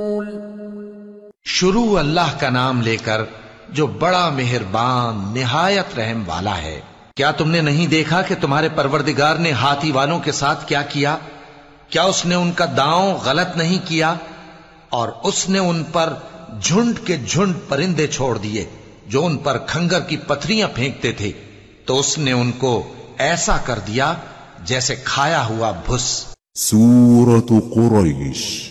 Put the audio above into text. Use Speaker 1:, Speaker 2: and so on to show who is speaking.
Speaker 1: शुरू अल्लाह का नाम लेकर जो बड़ा मेहरबान निहायत रहम वाला है। क्या तुमने नहीं देखा कि तुम्हारे परवरदिगार ने हाथी वालों के साथ क्या किया? क्या उसने उनका दांव गलत नहीं किया? और उसने उन पर झुंड के झुंड परिंदे छोड़ दिए जो उन पर खंगर की पथरियां फेंकते थे, तो उसने उनको ऐसा कर दिया जैसे खाया हुआ भुस।
Speaker 2: सूरत कुरैश